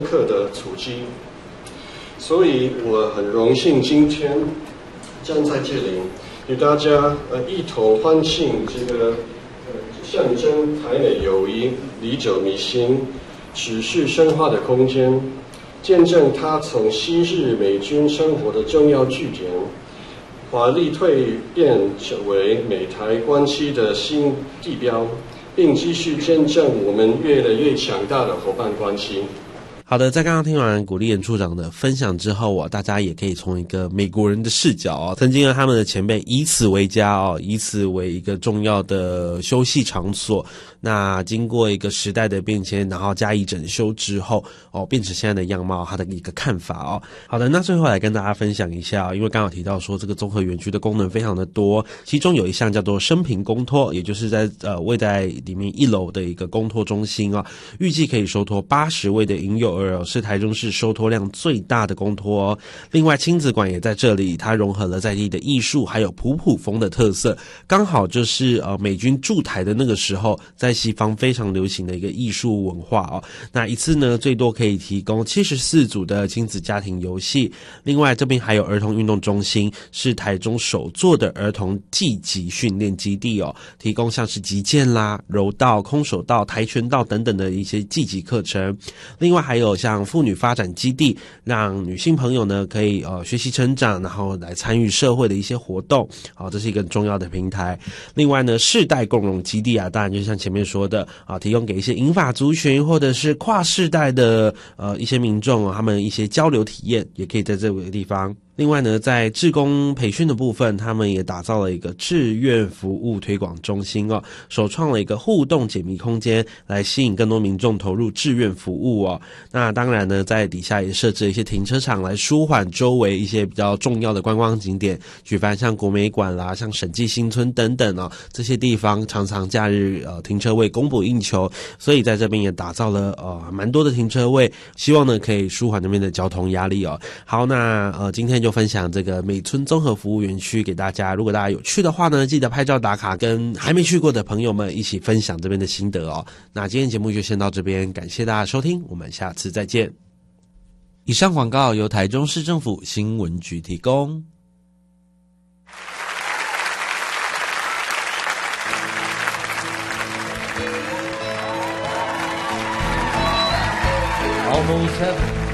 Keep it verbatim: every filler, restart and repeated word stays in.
刻的处境，所以我很荣幸今天站在这里，与大家呃一同欢庆这个呃象征台美友谊历久弥新、持续深化的空间，见证它从昔日美军生活的重要据点，华丽蜕变成为美台关系的新地标，并继续见证我们越来越强大的伙伴关系。 好的，在刚刚听完古立言处长的分享之后啊，大家也可以从一个美国人的视角啊，曾经呢他们的前辈以此为家哦，以此为一个重要的休息场所。那经过一个时代的变迁，然后加以整修之后哦，变成现在的样貌，他的一个看法哦。好的，那最后来跟大家分享一下，因为刚好提到说这个综合园区的功能非常的多，其中有一项叫做生平公托，也就是在呃位在里面一楼的一个公托中心啊，预计可以收托八十位的婴幼儿，是台中市收托量最大的公托哦。另外亲子馆也在这里，它融合了在地的艺术还有普普风的特色，刚好就是呃美军驻台的那个时候，在西方非常流行的一个艺术文化哦。那一次呢最多可以提供七十四组的亲子家庭游戏，另外这边还有儿童运动中心，是台中首座的儿童技击训练基地哦，提供像是击剑啦、柔道、空手道、跆拳道等等的一些技击课程。另外还有像妇女发展基地，让女性朋友呢可以呃学习成长，然后来参与社会的一些活动，好、哦，这是一个很重要的平台。另外呢，世代共融基地啊，当然就像前面说的啊，提供给一些银发族群或者是跨世代的呃一些民众啊，他们一些交流体验，也可以在这个地方。另外呢，在志工培训的部分，他们也打造了一个志愿服务推广中心哦，首创了一个互动解谜空间，来吸引更多民众投入志愿服务哦。那当然呢，在底下也设置了一些停车场，来舒缓周围一些比较重要的观光景点，举办像国美馆啦、像审计新村等等哦，这些地方常常假日呃停车位供不应求，所以在这边也打造了呃蛮多的停车位，希望呢可以舒缓那边的交通压力哦。好，那呃今天就分享这个美村综合服务园区给大家，如果大家有去的话呢，记得拍照打卡，跟还没去过的朋友们一起分享这边的心得哦。那今天节目就先到这边，感谢大家收听，我们下次再见。以上广告由台中市政府新闻局提供。 Almost heaven.